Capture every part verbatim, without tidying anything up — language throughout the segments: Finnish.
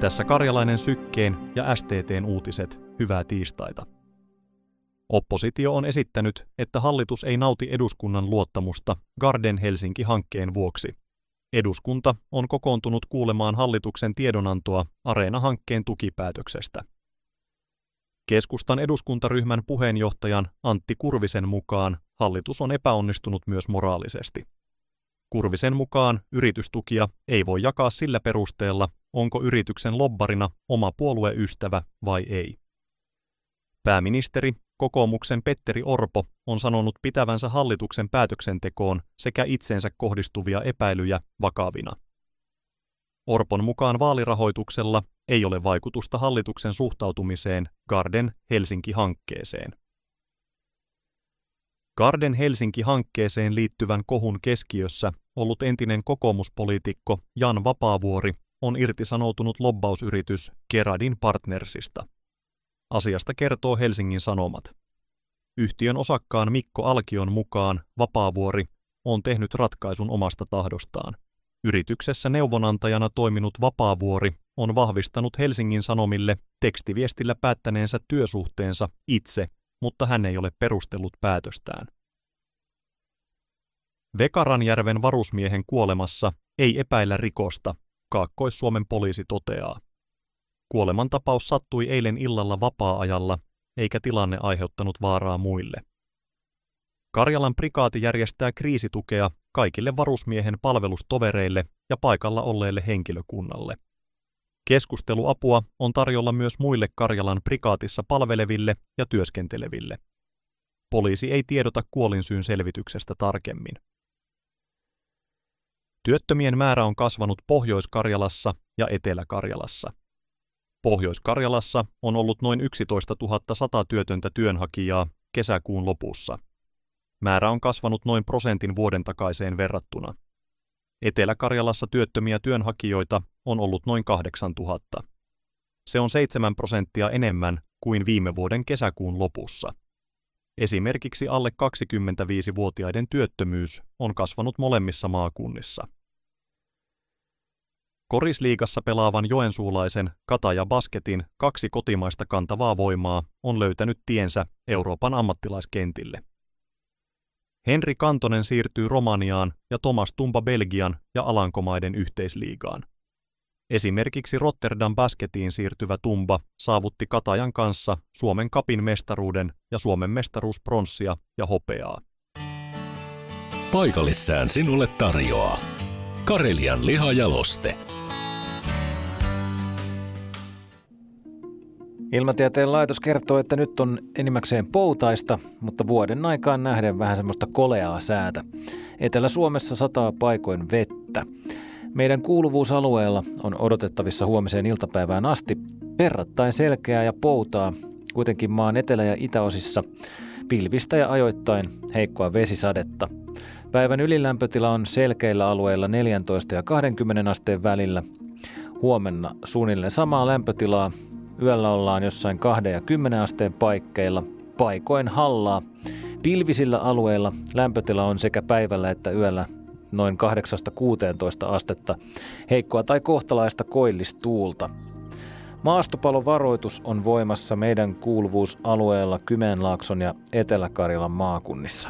Tässä Karjalainen Sykkeen ja S T T:n uutiset. Hyvää tiistaita. Oppositio on esittänyt, että hallitus ei nauti eduskunnan luottamusta Garden Helsinki-hankkeen vuoksi. Eduskunta on kokoontunut kuulemaan hallituksen tiedonantoa Areena-hankkeen tukipäätöksestä. Keskustan eduskuntaryhmän puheenjohtajan Antti Kurvisen mukaan hallitus on epäonnistunut myös moraalisesti. Kurvisen mukaan yritystukia ei voi jakaa sillä perusteella, onko yrityksen lobbarina oma puolueystävä vai ei. Pääministeri, kokoomuksen Petteri Orpo, on sanonut pitävänsä hallituksen päätöksentekoon sekä itsensä kohdistuvia epäilyjä vakavina. Orpon mukaan vaalirahoituksella ei ole vaikutusta hallituksen suhtautumiseen Garden Helsinki-hankkeeseen. Garden Helsinki-hankkeeseen liittyvän kohun keskiössä ollut entinen kokoomuspoliitikko Jan Vapaavuori on irtisanoutunut lobbausyritys Keradin Partnersista. Asiasta kertoo Helsingin Sanomat. Yhtiön osakkaan Mikko Alkion mukaan Vapaavuori on tehnyt ratkaisun omasta tahdostaan. Yrityksessä neuvonantajana toiminut Vapaavuori on vahvistanut Helsingin Sanomille tekstiviestillä päättäneensä työsuhteensa itse, mutta hän ei ole perustellut päätöstään. Vekaranjärven varusmiehen kuolemassa ei epäillä rikosta, Kaakkois-Suomen poliisi toteaa. Kuolemantapaus sattui eilen illalla vapaa-ajalla, eikä tilanne aiheuttanut vaaraa muille. Karjalan prikaati järjestää kriisitukea kaikille varusmiehen palvelustovereille ja paikalla olleelle henkilökunnalle. Keskusteluapua on tarjolla myös muille Karjalan prikaatissa palveleville ja työskenteleville. Poliisi ei tiedota kuolinsyyn selvityksestä tarkemmin. Työttömien määrä on kasvanut Pohjois-Karjalassa ja Etelä-Karjalassa. Pohjois-Karjalassa on ollut noin yksitoistatuhatta sata työtöntä työnhakijaa kesäkuun lopussa. Määrä on kasvanut noin prosentin vuoden takaiseen verrattuna. Etelä-Karjalassa työttömiä työnhakijoita on ollut noin kahdeksantuhatta. Se on seitsemän prosenttia enemmän kuin viime vuoden kesäkuun lopussa. Esimerkiksi alle kaksikymmentäviisivuotiaiden työttömyys on kasvanut molemmissa maakunnissa. Korisliigassa pelaavan joensuulaisen Kataja Basketin kaksi kotimaista kantavaa voimaa on löytänyt tiensä Euroopan ammattilaiskentille. Henri Kantonen siirtyy Romaniaan ja Thomas Tumba Belgian ja Alankomaiden yhteisliigaan. Esimerkiksi Rotterdam Basketiin siirtyvä Tumba saavutti Katajan kanssa Suomen Cupin mestaruuden ja Suomen mestaruuspronssia ja hopeaa. Paikallissään sinulle tarjoaa Karelian lihajaloste. Ilmatieteen laitos kertoo, että nyt on enimmäkseen poutaista, mutta vuoden aikaan nähden vähän semmoista koleaa säätä. Etelä-Suomessa sataa paikoin vettä. Meidän kuuluvuusalueella on odotettavissa huomiseen iltapäivään asti verrattain selkeää ja poutaa, kuitenkin maan etelä- ja itäosissa pilvistä ja ajoittain heikkoa vesisadetta. Päivän ylilämpötila on selkeillä alueilla neljätoista ja kaksikymmentä asteen välillä. Huomenna suunnilleen samaa lämpötilaa. Yöllä ollaan jossain kahden ja kymmenen asteen paikkeilla, paikoin hallaa. Pilvisillä alueilla lämpötila on sekä päivällä että yöllä noin kahdeksasta kuuteentoista astetta, heikkoa tai kohtalaista koillistuulta. Maastopalovaroitus on voimassa meidän kuuluvuusalueella Kymenlaakson ja Etelä-Karjalan maakunnissa.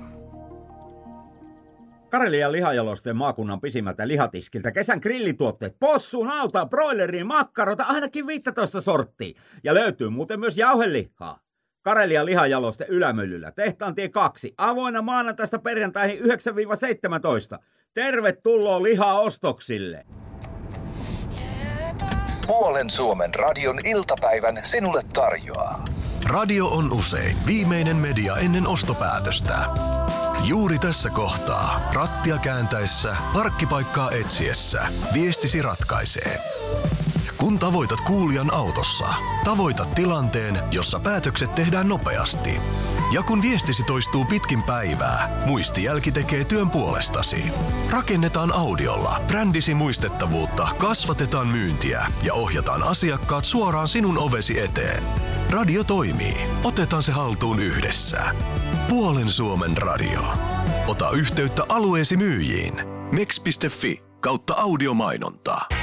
Karelian lihajalosteen maakunnan pisimmältä lihatiskiltä kesän grillituotteet, possu, nauta, broileriin, makkarota, ainakin viisitoista sorttia. Ja löytyy muuten myös jauhelihaa. Karelian lihajaloste Ylämyllyllä, Tehtaantie kaksi, avoinna maanantaista perjantaihin yhdeksän seitsemäntoista. Tervetuloa lihaostoksille! Puolen Suomen radion iltapäivän sinulle tarjoaa. Radio on usein viimeinen media ennen ostopäätöstä. Juuri tässä kohtaa, rattia kääntäessä, parkkipaikkaa etsiessä, viestisi ratkaisee. Kun tavoitat kuulijan autossa, tavoitat tilanteen, jossa päätökset tehdään nopeasti. Ja kun viestisi toistuu pitkin päivää, muistijälki tekee työn puolestasi. Rakennetaan audiolla brändisi muistettavuutta, kasvatetaan myyntiä ja ohjataan asiakkaat suoraan sinun ovesi eteen. Radio toimii. Otetaan se haltuun yhdessä. Puolen Suomen radio. Ota yhteyttä alueesi myyjiin. mex piste fi kautta audiomainontaa.